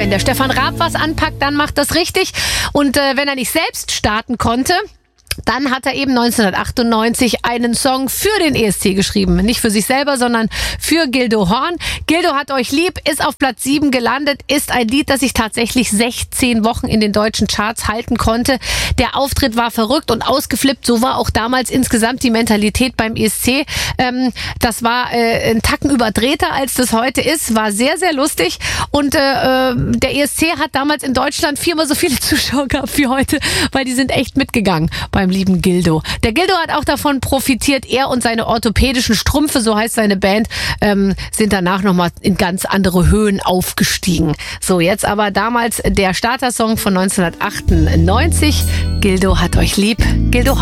wenn der Stefan Raab was anpackt, dann macht das richtig. Und wenn er nicht selbst starten konnte, dann hat er eben 1998 einen Song für den ESC geschrieben. Nicht für sich selber, sondern für Gildo Horn. Gildo hat euch lieb, ist auf Platz 7 gelandet, ist ein Lied, das sich tatsächlich 16 Wochen in den deutschen Charts halten konnte. Der Auftritt war verrückt und ausgeflippt. So war auch damals insgesamt die Mentalität beim ESC. Das war ein Tacken überdrehter, als das heute ist. War sehr, sehr lustig. Und der ESC hat damals in Deutschland 4-mal so viele Zuschauer gehabt wie heute, weil die sind echt mitgegangen beim lieben Gildo. Der Gildo hat auch davon profitiert. Er und seine orthopädischen Strümpfe, so heißt seine Band, sind danach nochmal in ganz andere Höhen aufgestiegen. So, jetzt aber damals der Startersong von 1998. Gildo hat euch lieb. Gildo